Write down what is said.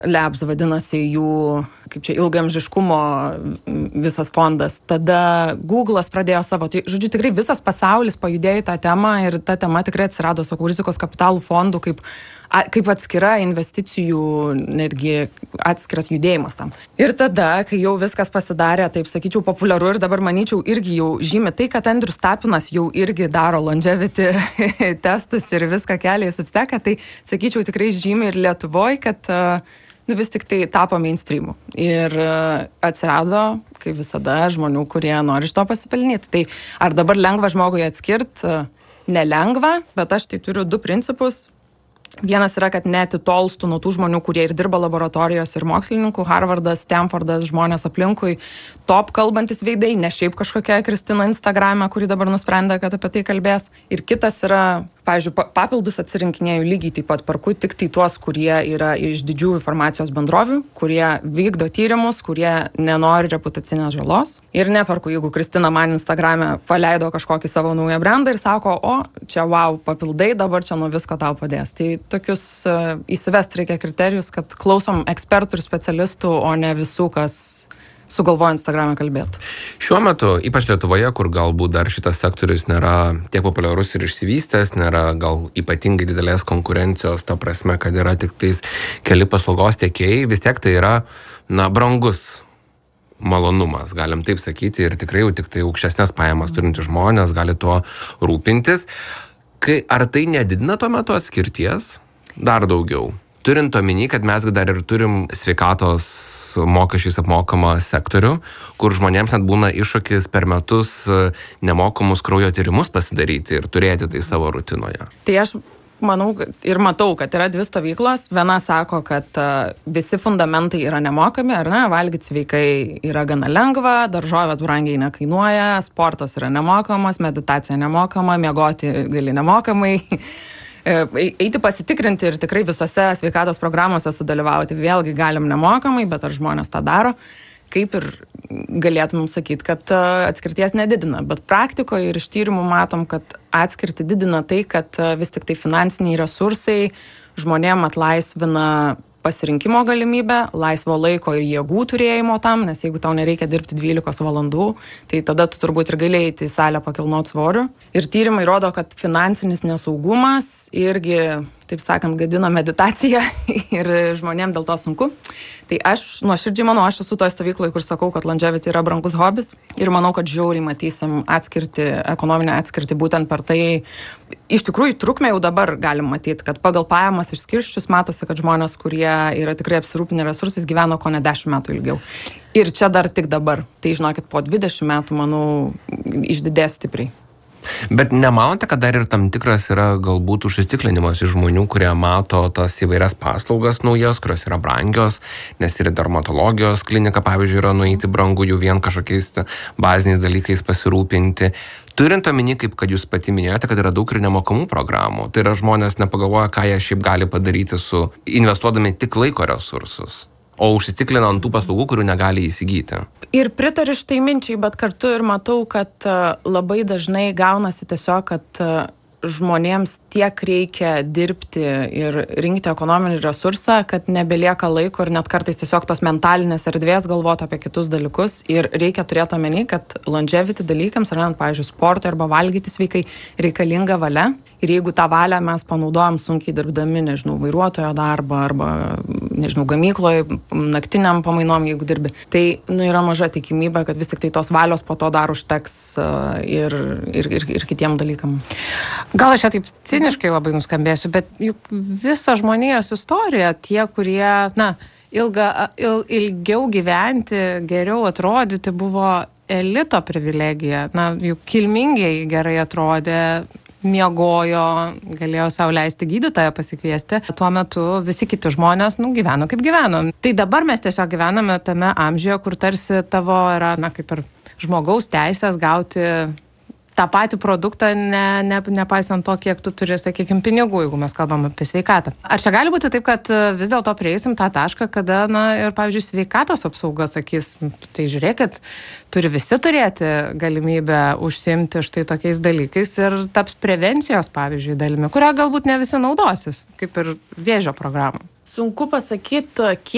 Labs vadinasi jų, kaip čia, ilgamžiškumo visas fondas. Tada Google'as pradėjo savo, tai žodžiu, tikrai visas pasaulis pajudėjo į tą temą ir ta tema tikrai atsirado, sakau, rizikos kapitalų fondų kaip atskira investicijų, netgi atskiras judėjimas tam. Ir tada, kai jau viskas pasidarė, taip sakyčiau, populiaru ir dabar manyčiau irgi jau žymi tai, kad Andrius Tapinas jau irgi daro longevity testus ir viską kelia į Substacką, tai sakyčiau tikrai žymi ir Lietuvoj, kad vis tik tai tapo mainstreamu. Ir atsirado, kaip visada, žmonių, kurie nori iš to pasipelnyti. Tai ar dabar lengva žmogui atskirti? Nelengva, bet aš tai turiu 2 principus. Vienas yra, kad neatitolstų nuo tų žmonių, kurie ir dirba laboratorijos ir mokslininkų, Harvardas, Stanfordas, žmonės aplinkui, top kalbantis veidai, ne šiaip kažkokia Kristina Instagrame, kuri dabar nusprendė, kad apie tai kalbės. Ir kitas yra, pavyzdžiui, papildus atsirinkinėjau lygiai taip pat perku tik tai tuos, kurie yra iš didžiųjų informacijos bendrovių, kurie vykdo tyrimus, kurie nenori reputacinės žalos. Ir neperku, jeigu Kristina man Instagrame paleido kažkokį savo naują brandą ir sako, o, čia wow, papildai, dabar čia nuo visko tau padės. Tai tokius įsivest reikia kriterijus, kad klausom ekspertų ir specialistų, o ne visų, kas sugalvoja Instagram'e kalbėti. Šiuo metu, ypač Lietuvoje, kur galbūt dar šitas sektorius nėra tiek populiarus ir išsivystęs, nėra gal ypatingai didelės konkurencijos, ta prasme, kad yra tik tais keli paslaugos tiekėjai, vis tiek tai yra, brangus malonumas, galim taip sakyti, ir tikrai jau tik tai aukštesnės pajamas turintys žmonės gali tuo rūpintis. Ar tai nedidina tuo metu atskirties dar daugiau? Turint omeny, kad mes dar ir turim sveikatos mokesčiais apmokamą sektorių, kur žmonėms net būna iššūkis per metus nemokamus kraujo tyrimus pasidaryti ir turėti tai savo rutinoje. Tai aš manau ir matau, kad yra 2 stovyklos. Viena sako, kad visi fundamentai yra nemokami, ar ne, valgyti sveikai yra gana lengva, daržovės brangiai nekainuoja, sportas yra nemokamas, meditacija nemokama, miegoti gali nemokamai. Eiti pasitikrinti ir tikrai visose sveikatos programuose sudalyvauti vėlgi galim nemokamai, bet ar žmonės tą daro, kaip ir galėtumėm sakyti, kad atskirties nedidina. Bet praktikoje ir iš tyrimų matom, kad atskirti didina tai, kad vis tik tai finansiniai resursai žmonėm atlaisvina pasirinkimo galimybę, laisvo laiko ir jėgų turėjimo tam, nes jeigu tau nereikia dirbti 12 valandų, tai tada tu turbūt ir gali eiti į salę pakilnot svorių. Ir tyrimai rodo, kad finansinis nesaugumas irgi, taip sakant, gadina meditaciją ir žmonėm dėl to sunku. Tai aš nuoširdžiai manau, aš esu toje stovykloje, kur sakau, kad longevity yra brangus hobis ir manau, kad žiauriai matysim ekonominę atskirtį būtent per tai. Iš tikrųjų, trukmę jau dabar galim matyti, kad pagal pajamas išskirsčius matosi, kad žmonės, kurie yra tikrai apsirūpinę resursais, gyveno ko ne 10 metų ilgiau. Ir čia dar tik dabar. Tai žinokit, po 20 metų, manau, išdidės stipriai. Bet nemanote, kad dar ir tam tikras yra galbūt užsitiklinimas iš žmonių, kurie mato tas įvairias paslaugas naujas, kurios yra brangios, nes ir dermatologijos klinika, pavyzdžiui, yra nueiti brangu jų vien kažkokiais baziniais dalykais pasirūpinti. Turint omeny, kaip kad jūs pati minėjote, kad yra daug ir nemokamų programų. Tai yra žmonės nepagalvoja, ką jie šiaip gali padaryti su investuodami tik laiko resursus, o užsitiklina ant tų paslaugų, kurių negali įsigyti. Ir pritariu šitai minčiai, bet kartu ir matau, kad labai dažnai gaunasi tiesiog, kad žmonėms tiek reikia dirbti ir rinkti ekonominį resursą, kad nebelieka laiko ir net kartais tiesiog tos mentalinės erdvės galvoti apie kitus dalykus. Ir reikia turėti omeny, kad longevity dalykams, ar net, pavyzdžiui, sportui arba valgyti sveikai, reikalinga valia. Ir jeigu tą valią mes panaudojam sunkiai dirbdami, vairuotojo darbą arba, gamykloje, naktiniam pamainom, jeigu dirbi, tai yra maža tikimybė, kad vis tik tai tos valios po to dar užteks ir kitiem dalykam. Gal aš čia taip ciniškai labai nuskambėsiu, bet juk visa žmonijos istorija, tie, kurie, ilgiau gyventi, geriau atrodyti, buvo elito privilegija. Juk kilmingieji gerai atrodė, miegojo, galėjo sau leisti gydytoją pasikviesti. Tuo metu visi kiti žmonės, gyveno kaip gyveno. Tai dabar mes tiesiog gyvename tame amžiuje, kur tarsi tavo yra, kaip ir žmogaus teisės gauti tą patį produktą, nepaisant to, kiek tu turi, sakykime, pinigų, jeigu mes kalbam apie sveikatą. Ar čia gali būti taip, kad vis dėlto prieisim tą tašką, kada, ir, pavyzdžiui, sveikatos apsauga sakys, tai žiūrėkit, turi visi turėti galimybę užsiimti štai tokiais dalykais ir taps prevencijos, pavyzdžiui, dalimi, kurią galbūt ne visi naudosis, kaip ir vėžio programą. Sunku pasakyti, kiek